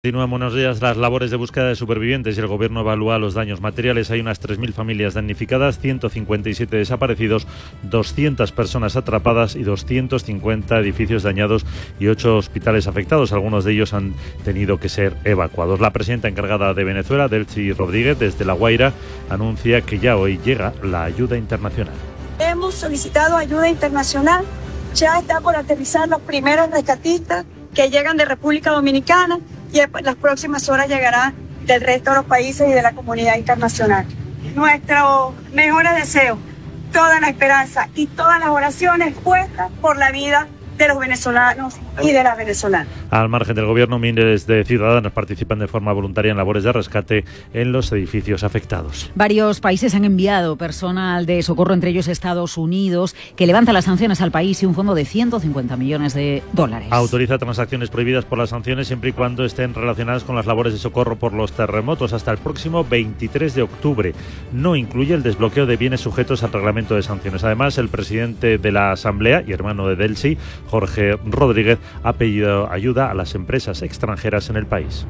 Continúan buenos días las labores de búsqueda de supervivientes y el gobierno evalúa los daños materiales. Hay unas 3.000 familias damnificadas, 157 desaparecidos, 200 personas atrapadas y 250 edificios dañados y 8 hospitales afectados. Algunos de ellos han tenido que ser evacuados. La presidenta encargada de Venezuela, Delcy Rodríguez, desde La Guaira, anuncia que ya hoy llega la ayuda internacional. Hemos solicitado ayuda internacional. Ya está por aterrizar los primeros rescatistas que llegan de República Dominicana. Y en las próximas horas llegará del resto de los países y de la comunidad internacional. Nuestros mejores deseos, toda la esperanza y todas las oraciones puestas por la vida de los venezolanos y de las venezolanas. Al margen del gobierno, miles de ciudadanos participan de forma voluntaria en labores de rescate en los edificios afectados. Varios países han enviado personal de socorro, entre ellos Estados Unidos, que levanta las sanciones al país y un fondo de $150 millones. Autoriza transacciones prohibidas por las sanciones siempre y cuando estén relacionadas con las labores de socorro por los terremotos hasta el próximo 23 de octubre. No incluye el desbloqueo de bienes sujetos al reglamento de sanciones. Además, el presidente de la Asamblea y hermano de Delcy, Jorge Rodríguez, ha pedido ayuda a las empresas extranjeras en el país.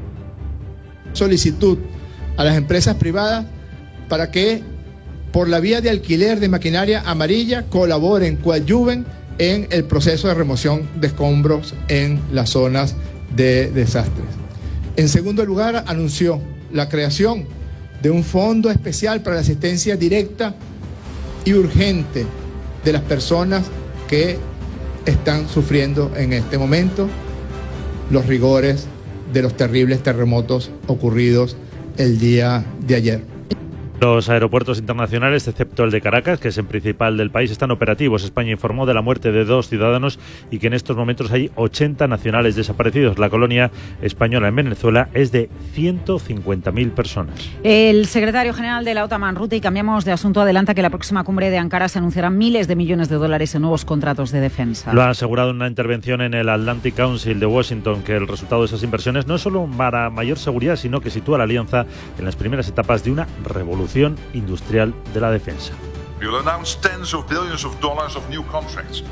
Solicitud a las empresas privadas para que por la vía de alquiler de maquinaria amarilla colaboren, coadyuven en el proceso de remoción de escombros en las zonas de desastres. En segundo lugar, anunció la creación de un fondo especial para la asistencia directa y urgente de las personas que están sufriendo en este momento los rigores de los terribles terremotos ocurridos el día de ayer. Los aeropuertos internacionales, excepto el de Caracas, que es el principal del país, están operativos. España informó de la muerte de 2 ciudadanos y que en estos momentos hay 80 nacionales desaparecidos. La colonia española en Venezuela es de 150.000 personas. El secretario general de la OTAN, Rutte, y cambiamos de asunto, adelanta que en la próxima cumbre de Ankara se anunciarán miles de millones de dólares en nuevos contratos de defensa. Lo ha asegurado en una intervención en el Atlantic Council de Washington, que el resultado de esas inversiones no es solo para mayor seguridad, sino que sitúa a la alianza en las primeras etapas de una revolución industrial de la defensa. We will announce tens of billions of dollars of new contracts.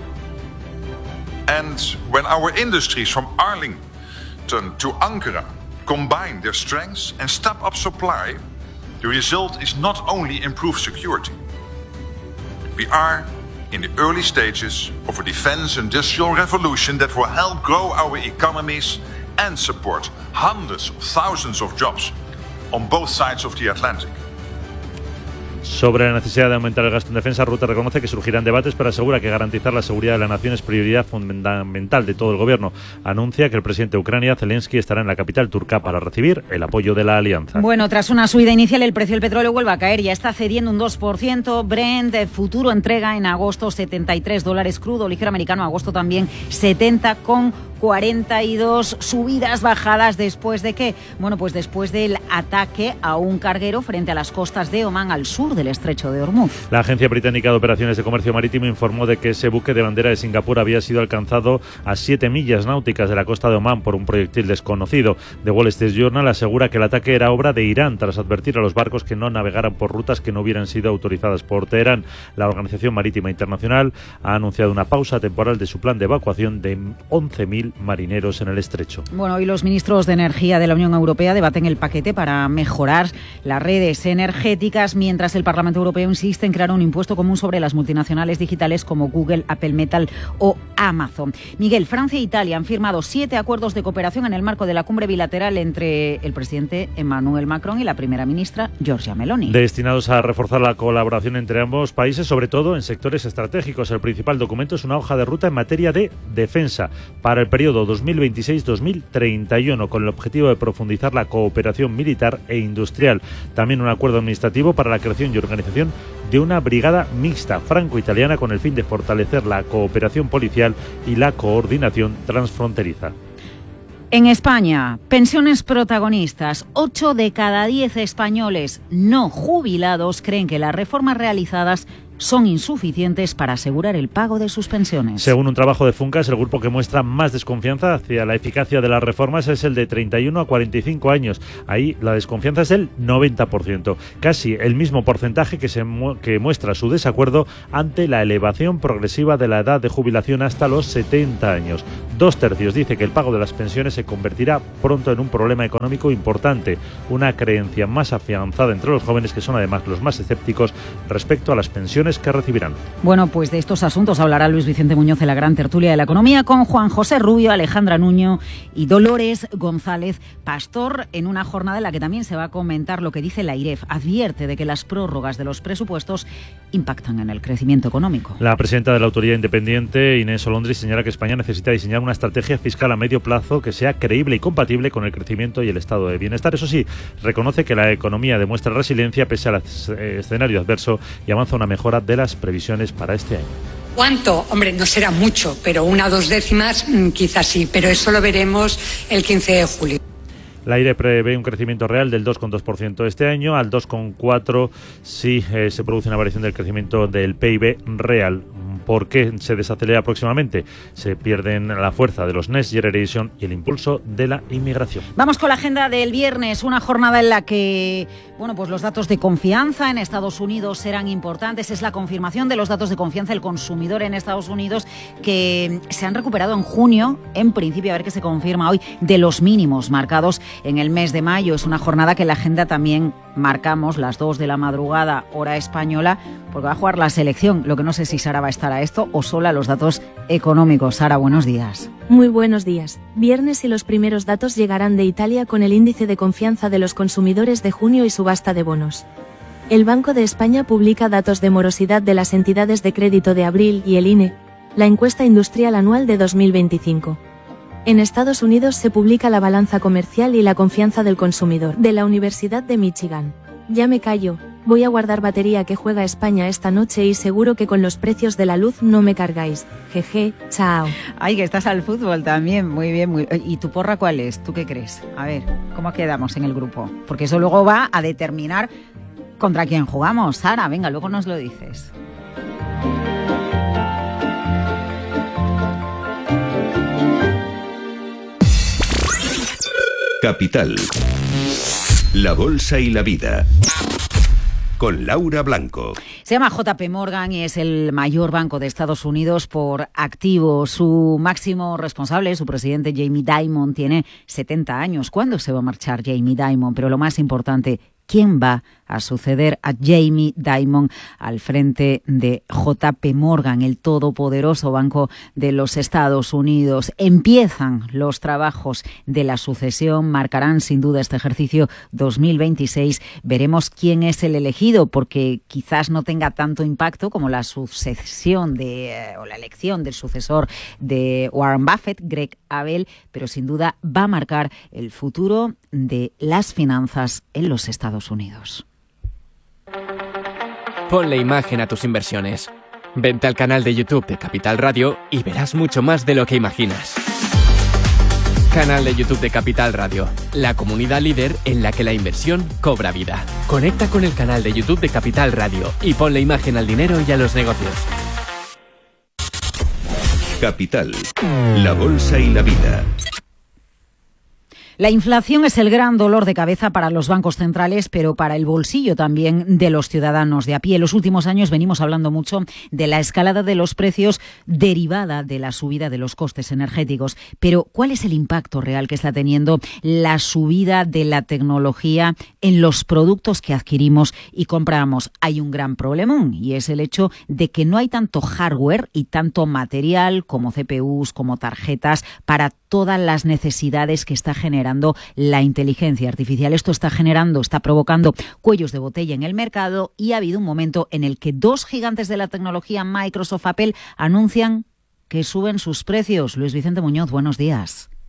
And when our industries from Arlington to Ankara combine their strengths and step up supply, the result is not only improved security. We are in the early stages of a defense industrial revolution that will help grow our economies and support hundreds of thousands of jobs on both sides of the Atlantic. Sobre la necesidad de aumentar el gasto en defensa, Rutte reconoce que surgirán debates, pero asegura que garantizar la seguridad de la nación es prioridad fundamental de todo el gobierno. Anuncia que el presidente de Ucrania, Zelensky, estará en la capital turca para recibir el apoyo de la alianza. Bueno, tras una subida inicial, el precio del petróleo vuelve a caer. Ya está cediendo un 2%. Brent, futuro, entrega en agosto $73. Crudo ligero americano, agosto también 70,42. Subidas, bajadas, ¿después de qué? Bueno, pues después del ataque a un carguero frente a las costas de Omán, al sur del estrecho de Hormuz. La Agencia Británica de Operaciones de Comercio Marítimo informó de que ese buque de bandera de Singapur había sido alcanzado a 7 millas náuticas de la costa de Omán por un proyectil desconocido. The Wall Street Journal asegura que el ataque era obra de Irán tras advertir a los barcos que no navegaran por rutas que no hubieran sido autorizadas por Teherán. La Organización Marítima Internacional ha anunciado una pausa temporal de su plan de evacuación de 11.000 marineros en el estrecho. Bueno, hoy los ministros de Energía de la Unión Europea debaten el paquete para mejorar las redes energéticas, mientras el Parlamento Europeo insiste en crear un impuesto común sobre las multinacionales digitales como Google, Apple, Meta o Amazon. Miguel, Francia e Italia han firmado 7 acuerdos de cooperación en el marco de la cumbre bilateral entre el presidente Emmanuel Macron y la primera ministra Giorgia Meloni. Destinados a reforzar la colaboración entre ambos países, sobre todo en sectores estratégicos. El principal documento es una hoja de ruta en materia de defensa para el periodo 2026-2031, con el objetivo de profundizar la cooperación militar e industrial. También un acuerdo administrativo para la creación y organización de una brigada mixta franco-italiana con el fin de fortalecer la cooperación policial y la coordinación transfronteriza. En España, pensiones protagonistas. 8 de cada 10 españoles no jubilados creen que las reformas realizadas son insuficientes para asegurar el pago de sus pensiones. Según un trabajo de Funcas, el grupo que muestra más desconfianza hacia la eficacia de las reformas es el de 31 a 45 años. Ahí la desconfianza es del 90%, casi el mismo porcentaje que muestra su desacuerdo ante la elevación progresiva de la edad de jubilación hasta los 70 años. 2/3 dice que el pago de las pensiones se convertirá pronto en un problema económico importante, una creencia más afianzada entre los jóvenes, que son además los más escépticos respecto a las pensiones que recibirán. Bueno, pues de estos asuntos hablará Luis Vicente Muñoz en la gran tertulia de la economía con Juan José Rubio, Alejandra Nuño y Dolores González Pastor, en una jornada en la que también se va a comentar lo que dice la AIREF. Advierte de que las prórrogas de los presupuestos impactan en el crecimiento económico. La presidenta de la autoridad independiente, Inés Olondri, señala que España necesita diseñar una estrategia fiscal a medio plazo que sea creíble y compatible con el crecimiento y el estado de bienestar. Eso sí, reconoce que la economía demuestra resiliencia pese al escenario adverso y avanza una mejora de las previsiones para este año. ¿Cuánto? Hombre, no será mucho, pero 1 o 2 décimas quizás sí, pero eso lo veremos el 15 de julio. La AIRE prevé un crecimiento real del 2,2% este año, al 2,4% si se produce una variación del crecimiento del PIB real. ¿Por qué se desacelera próximamente? Se pierden la fuerza de los Next Generation y el impulso de la inmigración. Vamos con la agenda del viernes, una jornada en la que pues los datos de confianza en Estados Unidos serán importantes. Es la confirmación de los datos de confianza del consumidor en Estados Unidos, que se han recuperado en junio, en principio, a ver qué se confirma hoy, de los mínimos marcados en el mes de mayo. Es una jornada que en la agenda también marcamos las 2 de la madrugada, hora española, porque va a jugar la selección. Lo que no sé si Sara va a estar a esto o solo a los datos económicos. Sara, buenos días. Muy buenos días. Viernes y los primeros datos llegarán de Italia con el índice de confianza de los consumidores de junio y subasta de bonos. El Banco de España publica datos de morosidad de las entidades de crédito de abril y el INE, la encuesta industrial anual de 2025. En Estados Unidos se publica la balanza comercial y la confianza del consumidor de la Universidad de Michigan. Ya me callo, voy a guardar batería que juega España esta noche y seguro que con los precios de la luz no me cargáis. Jeje, chao. Ay, que estás al fútbol también, muy bien. ¿Y tu porra cuál es? ¿Tú qué crees? A ver, ¿cómo quedamos en el grupo? Porque eso luego va a determinar contra quién jugamos. Sara, venga, luego nos lo dices. Capital. La bolsa y la vida. Con Laura Blanco. Se llama JP Morgan y es el mayor banco de Estados Unidos por activos. Su máximo responsable, su presidente Jamie Dimon, tiene 70 años. ¿Cuándo se va a marchar Jamie Dimon? Pero lo más importante, ¿quién va a suceder a Jamie Dimon al frente de JP Morgan, el todopoderoso banco de los Estados Unidos? Empiezan los trabajos de la sucesión, marcarán sin duda este ejercicio 2026. Veremos quién es el elegido, porque quizás no tenga tanto impacto como la sucesión o la elección del sucesor de Warren Buffett, Greg Abel, pero sin duda va a marcar el futuro de las finanzas en los Estados Unidos. Ponle imagen a tus inversiones. Vente al canal de YouTube de Capital Radio y verás mucho más de lo que imaginas. Canal de YouTube de Capital Radio, la comunidad líder en la que la inversión cobra vida. Conecta con el canal de YouTube de Capital Radio y ponle imagen al dinero y a los negocios. Capital, la bolsa y la vida. La inflación es el gran dolor de cabeza para los bancos centrales, pero para el bolsillo también de los ciudadanos de a pie. En los últimos años venimos hablando mucho de la escalada de los precios derivada de la subida de los costes energéticos. Pero, ¿cuál es el impacto real que está teniendo la subida de la tecnología en los productos que adquirimos y compramos? Hay un gran problemón, y es el hecho de que no hay tanto hardware y tanto material como CPUs, como tarjetas, para todas las necesidades que está generando la inteligencia artificial. Esto está provocando cuellos de botella en el mercado, y ha habido un momento en el que 2 gigantes de la tecnología, Microsoft, Apple, anuncian que suben sus precios. Luis Vicente Muñoz, buenos días.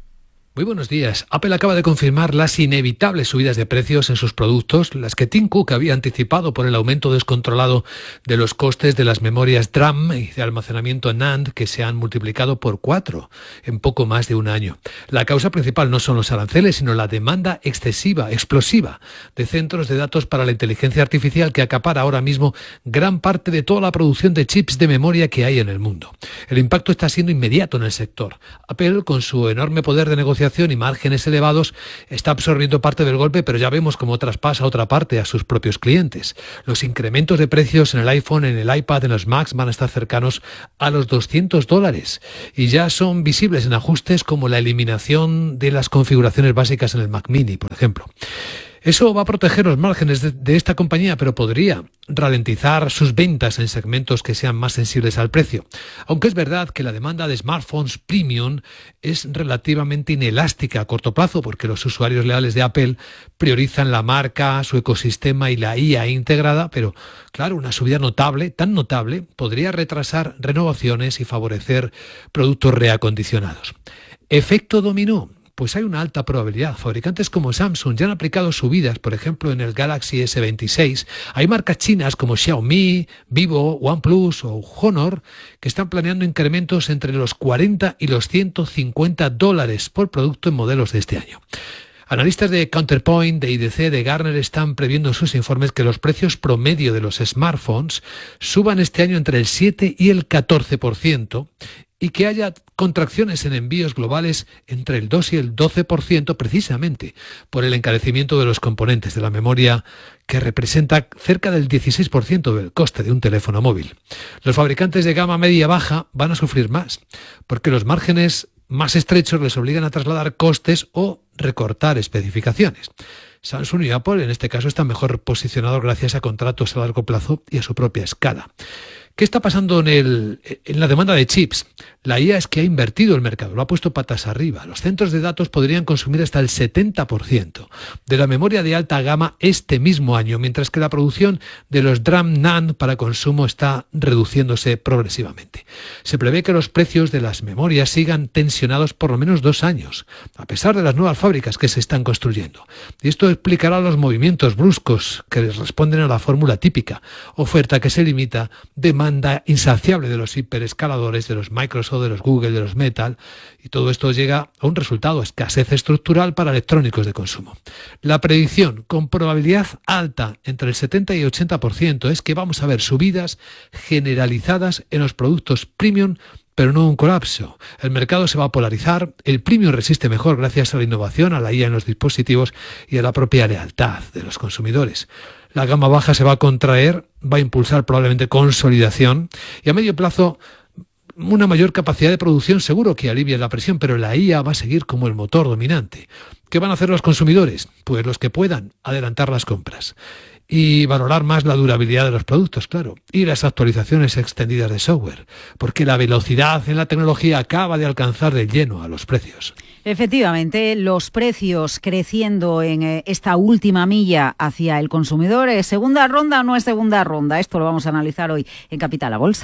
Muy buenos días. Apple acaba de confirmar las inevitables subidas de precios en sus productos, las que Tim Cook había anticipado por el aumento descontrolado de los costes de las memorias DRAM y de almacenamiento NAND, que se han multiplicado por 4 en poco más de un año. La causa principal no son los aranceles, sino la demanda excesiva, explosiva, de centros de datos para la inteligencia artificial, que acapara ahora mismo gran parte de toda la producción de chips de memoria que hay en el mundo. El impacto está siendo inmediato en el sector. Apple, con su enorme poder de negociación y márgenes elevados, está absorbiendo parte del golpe, pero ya vemos cómo traspasa otra parte a sus propios clientes. Los incrementos de precios en el iPhone, en el iPad, en los Macs van a estar cercanos a los $200 y ya son visibles en ajustes como la eliminación de las configuraciones básicas en el Mac Mini, por ejemplo. Eso va a proteger los márgenes de esta compañía, pero podría ralentizar sus ventas en segmentos que sean más sensibles al precio. Aunque es verdad que la demanda de smartphones premium es relativamente inelástica a corto plazo, porque los usuarios leales de Apple priorizan la marca, su ecosistema y la IA integrada, pero claro, una subida notable, tan notable, podría retrasar renovaciones y favorecer productos reacondicionados. Efecto dominó. Pues hay una alta probabilidad. Fabricantes como Samsung ya han aplicado subidas, por ejemplo, en el Galaxy S26. Hay marcas chinas como Xiaomi, Vivo, OnePlus o Honor que están planeando incrementos entre los $40 y los $150 por producto en modelos de este año. Analistas de Counterpoint, de IDC, de Gartner están previendo en sus informes que los precios promedio de los smartphones suban este año entre el 7 y el 14%, y que haya contracciones en envíos globales entre el 2 y el 12%, precisamente por el encarecimiento de los componentes de la memoria, que representa cerca del 16% del coste de un teléfono móvil. Los fabricantes de gama media-baja van a sufrir más, porque los márgenes más estrechos les obligan a trasladar costes o recortar especificaciones. Samsung y Apple en este caso están mejor posicionados gracias a contratos a largo plazo y a su propia escala. ¿Qué está pasando en la demanda de chips? La IA es que ha invertido el mercado, lo ha puesto patas arriba. Los centros de datos podrían consumir hasta el 70% de la memoria de alta gama este mismo año, mientras que la producción de los DRAM NAND para consumo está reduciéndose progresivamente. Se prevé que los precios de las memorias sigan tensionados por lo menos 2 años, a pesar de las nuevas fábricas que se están construyendo. Y esto explicará los movimientos bruscos que responden a la fórmula típica: oferta que se limita, demanda insaciable de los hiperescaladores, de los Microsoft, de los Google, de los Metal, y todo esto llega a un resultado: escasez estructural para electrónicos de consumo. La predicción, con probabilidad alta entre el 70 y 80%, es que vamos a ver subidas generalizadas en los productos premium, pero no un colapso. El mercado se va a polarizar, el premium resiste mejor gracias a la innovación, a la IA en los dispositivos y a la propia lealtad de los consumidores. La gama baja se va a contraer, va a impulsar probablemente consolidación, y a medio plazo una mayor capacidad de producción seguro que alivia la presión, pero la IA va a seguir como el motor dominante. ¿Qué van a hacer los consumidores? Pues los que puedan adelantar las compras y valorar más la durabilidad de los productos, claro, y las actualizaciones extendidas de software, porque la velocidad en la tecnología acaba de alcanzar de lleno a los precios. Efectivamente, los precios creciendo en esta última milla hacia el consumidor. ¿Es segunda ronda o no es segunda ronda? Esto lo vamos a analizar hoy en Capital, la Bolsa.